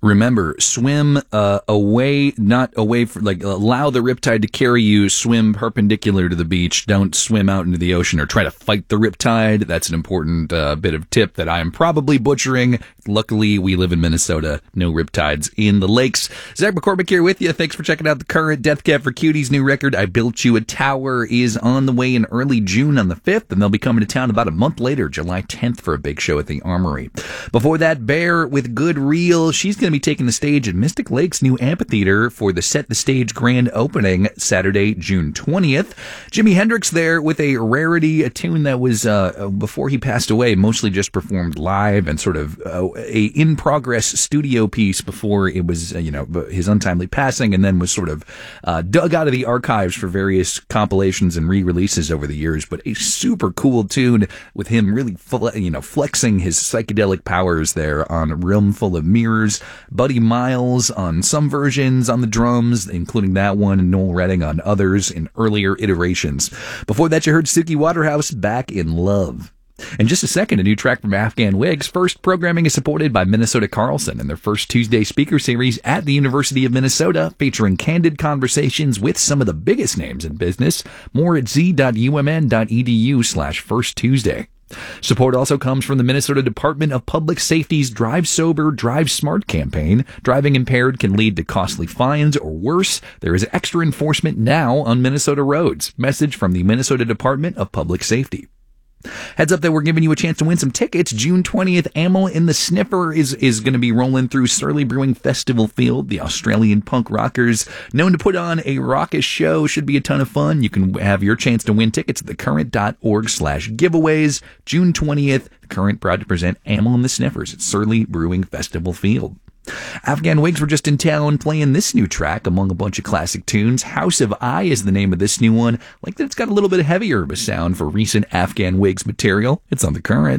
Remember, swim away, not away from, allow the riptide to carry you, swim perpendicular to the beach. Don't swim out into the ocean or try to fight the riptide. That's an important bit of tip that I am probably butchering. Luckily, we live in Minnesota. No riptides in the lakes. Zach McCormick here with you. Thanks for checking out The Current. Death Cab for Cutie's new record, I Built You a Tower, is on the way in early June on the 5th, and they'll be coming to town about a month later, July 10th, for a big show at the Armory. Before that, Bear with Good Reel. She's going to be taking the stage at Mystic Lake's new amphitheater for the Set the Stage grand opening Saturday, June 20th. Jimi Hendrix there with a rarity, a tune that was, before he passed away, mostly just performed live and sort of a in-progress studio piece before it was, his untimely passing, and then was sort of dug out of the archives for various compilations and re-releases over the years. But a super cool tune with him really, flexing his psychedelic powers there on A Room Full of Mirrors. Buddy Miles on some versions on the drums, including that one, and Noel Redding on others in earlier iterations. Before that, you heard Suki Waterhouse, Back in Love. In just a second, a new track from Afghan Wigs. First, programming is supported by Minnesota Carlson and their first Tuesday speaker series at the University of Minnesota, featuring candid conversations with some of the biggest names in business. More at z.umn.edu/firsttuesday. Support also comes from the Minnesota Department of Public Safety's Drive Sober, Drive Smart campaign. Driving impaired can lead to costly fines or worse. There is extra enforcement now on Minnesota roads. Message from the Minnesota Department of Public Safety. Heads up that we're giving you a chance to win some tickets. June 20th, Amyl in the Sniffer is going to be rolling through Surly Brewing Festival Field. The Australian punk rockers, known to put on a raucous show, should be a ton of fun. You can have your chance to win tickets at thecurrent.org/giveaways. June 20th, The Current proud to present Amyl in the Sniffers at Surly Brewing Festival Field. Afghan Wigs were just in town playing this new track among a bunch of classic tunes. House of I is the name of this new one. Like that it's got a little bit heavier of a sound for recent Afghan Wigs material. It's on The Current.